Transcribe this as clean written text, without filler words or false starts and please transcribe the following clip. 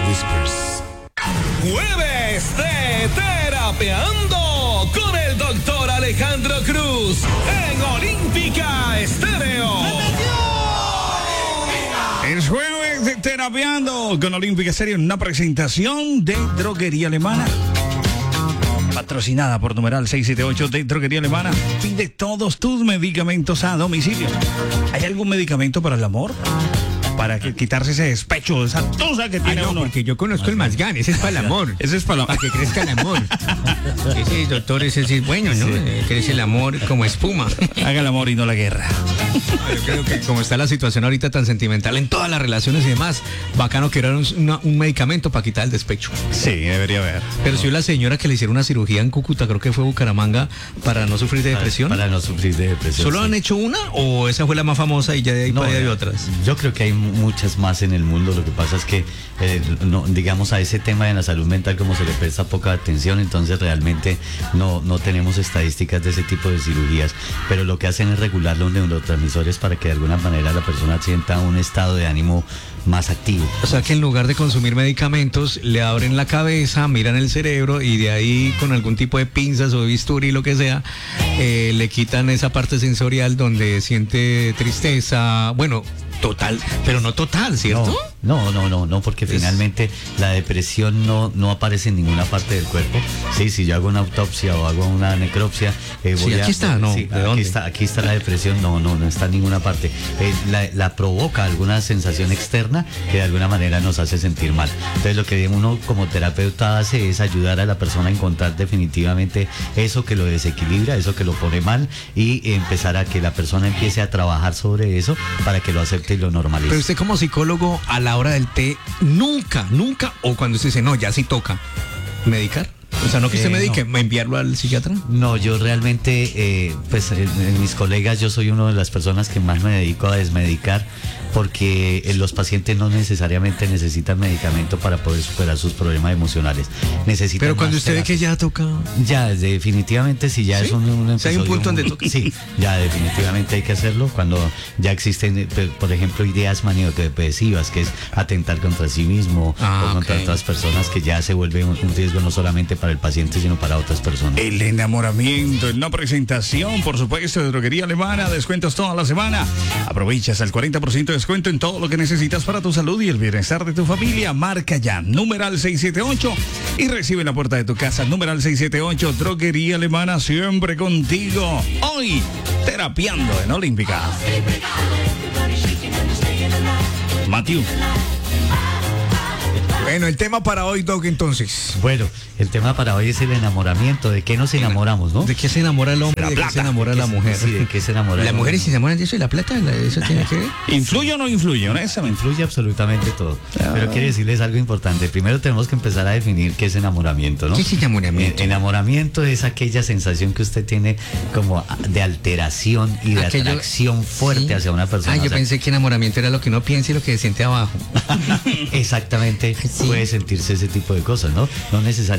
Whispers. Jueves de Terapeando con el doctor Alejandro Cruz en Olímpica Estéreo. Es jueves de Terapeando con Olímpica Estéreo, una presentación de Droguería Alemana. Patrocinada por numeral 678 de Droguería Alemana. Pide todos tus medicamentos a domicilio. ¿Hay algún medicamento para el amor? Para quitarse ese despecho, esa tusa que tiene uno. Porque yo conozco el Masgan, ese es para el amor. Ese es para que crezca el amor. Ese doctor, ese sí es bueno, ¿no? Sí. Crece el amor como espuma. Haga el amor y no la guerra. Yo creo que como está la situación ahorita tan sentimental en todas las relaciones y demás, bacano que era un medicamento para quitar el despecho. Sí, debería haber. Pero si la señora que le hicieron una cirugía en Cúcuta, creo que fue Bucaramanga, para no sufrir de depresión. Para no sufrir de depresión. ¿Solo han hecho una o esa fue la más famosa y ya de ahí para allá hay otras? Yo creo que hay muchas más en el mundo. Lo que pasa es que no, digamos, a ese tema de la salud mental como se le presta poca atención, entonces realmente no tenemos estadísticas de ese tipo de cirugías, pero lo que hacen es regular los neurotransmisores para que de alguna manera la persona sienta un estado de ánimo más activo. O sea que en lugar de consumir medicamentos, le abren la cabeza, miran el cerebro y de ahí con algún tipo de pinzas o bisturí, lo que sea, le quitan esa parte sensorial donde siente tristeza, bueno, total, pero no total, ¿cierto? No, porque finalmente la depresión no aparece en ninguna parte del cuerpo. Sí, si yo hago una autopsia o hago una necropsia, aquí está, ¿no? Sí, aquí está la depresión, no está en ninguna parte. La provoca alguna sensación externa que de alguna manera nos hace sentir mal. Entonces lo que uno como terapeuta hace es ayudar a la persona a encontrar definitivamente eso que lo desequilibra, eso que lo pone mal y empezar a que la persona empiece a trabajar sobre eso para que lo acepte y lo normalice. Pero usted como psicólogo a la hora del té, nunca, o cuando usted dice, no, ya sí toca, ¿medicar? O sea, no que usted medique, enviarlo al psiquiatra. No, yo realmente, pues en mis colegas yo soy una de las personas que más me dedico a desmedicar, porque los pacientes no necesariamente necesitan medicamento para poder superar sus problemas emocionales. Necesitan. Pero cuando usted ve que ya toca. Ya, definitivamente, si ya ¿sí? Es un si hay un punto donde toca. Sí, ya definitivamente hay que hacerlo cuando ya existen, por ejemplo, ideas manicodepresivas, que es atentar contra sí mismo o contra otras personas, que ya se vuelve un riesgo no solamente para el paciente, sino para otras personas. El enamoramiento, en una presentación, por supuesto, de Droguería Alemana, descuentos toda la semana. Aprovechas el 40% de descuento en todo lo que necesitas para tu salud y el bienestar de tu familia. Marca ya, numeral 678 y recibe en la puerta de tu casa, numeral 678, Droguería Alemana, siempre contigo. Hoy, terapeando en Olímpica. Matthew. Bueno, el tema para hoy, Doc, entonces. Bueno, el tema para hoy es el enamoramiento. ¿De qué nos enamoramos, no? ¿De qué se enamora el hombre? ¿De qué se enamora la mujer? Sí, ¿de qué se enamora? ¿Las mujeres se enamoran de eso y la plata? ¿Eso tiene que ver? ¿Influye o no influye? Honestamente. Influye absolutamente todo. Pero quiero decirles algo importante. Primero tenemos que empezar a definir qué es enamoramiento, ¿no? ¿Qué es enamoramiento? Enamoramiento es aquella sensación que usted tiene como de alteración y de atracción fuerte hacia una persona. Yo pensé que enamoramiento era lo que uno piensa y lo que siente abajo. Exactamente. Sí. Puede sentirse ese tipo de cosas, ¿no? No necesariamente